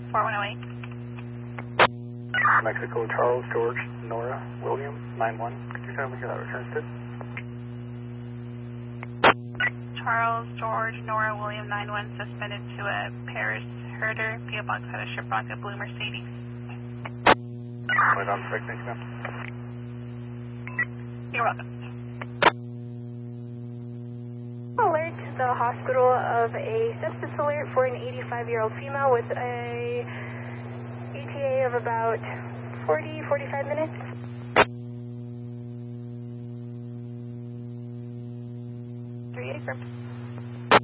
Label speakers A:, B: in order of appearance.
A: 4108.
B: Mexico, Charles, George, Nora, William, 9-1. Could you tell me who that returns to?
A: Charles, George, Nora, William, 9-1, suspended to a Paris Herder, PO Box at a Shiprock, a blue Mercedes.
B: Wait on the thank you, ma'am.
A: You're welcome.
C: Alert the hospital of a sepsis alert for an 85-year-old female with a ETA of about 40-45 minutes.
A: Three acre.